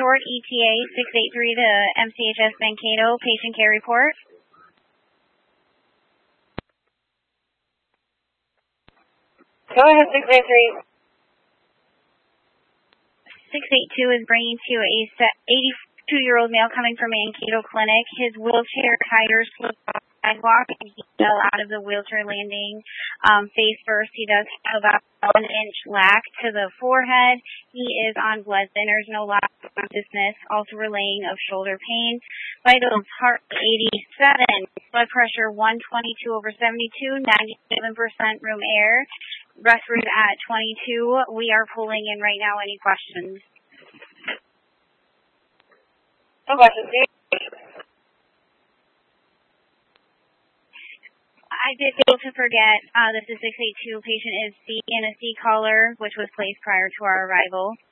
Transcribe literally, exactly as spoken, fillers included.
short E T A six eight three to M C H S Mankato, patient care report. Go ahead, six eight three. six eight two is bringing to a eighty-two-year-old male coming from Mankato Clinic. His wheelchair tires slipped off the sidewalk and he fell out of the wheelchair landing um, face first. He does have about one inch lack to the forehead. He is on blood thinners, no loss of consciousness, also relaying of shoulder pain. Vitals, heart eighty-seven, blood pressure one twenty-two over seventy-two, ninety-seven percent room air. Breath rate at twenty-two. We are pulling in right now. Any questions? No questions. I did fail to forget, uh, this is six eight two, patient is C in a C collar, which was placed prior to our arrival.